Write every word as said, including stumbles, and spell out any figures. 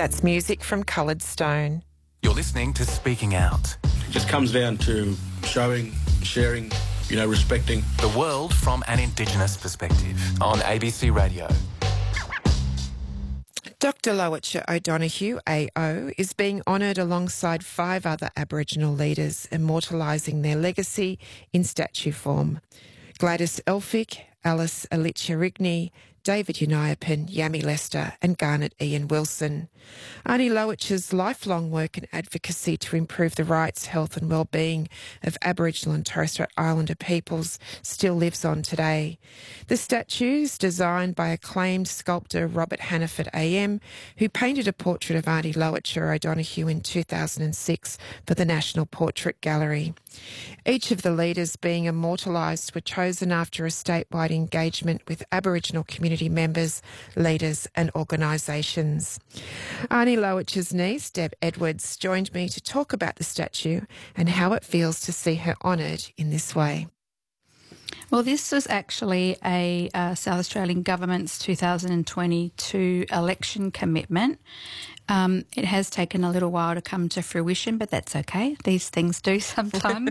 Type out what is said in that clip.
That's music from Coloured Stone. You're listening to Speaking Out. It just comes down to showing, sharing, you know, respecting. The world from an Indigenous perspective on A B C Radio. Doctor Lowitja O'Donoghue, A O, is being honoured alongside five other Aboriginal leaders, immortalising their legacy in statue form. Gladys Elphick, Alice Alicia Rigney, David Uniapan, Yami Lester and Garnet Ian Wilson. Arnie Lowitja's lifelong work and advocacy to improve the rights, health and well-being of Aboriginal and Torres Strait Islander peoples still lives on today. The statues, designed by acclaimed sculptor Robert Hannaford A M, who painted a portrait of Arnie Lowitja O'Donoghue in two thousand six for the National Portrait Gallery. Each of the leaders being immortalised were chosen after a statewide engagement with Aboriginal community members, leaders and organisations. Arnie Lowitja's niece, Deb Edwards, joined me to talk about the statue and how it feels to see her honoured in this way. Well, this was actually a uh, South Australian Government's two thousand twenty-two election commitment. Um, it has taken a little while to come to fruition, but that's okay. These things do sometimes.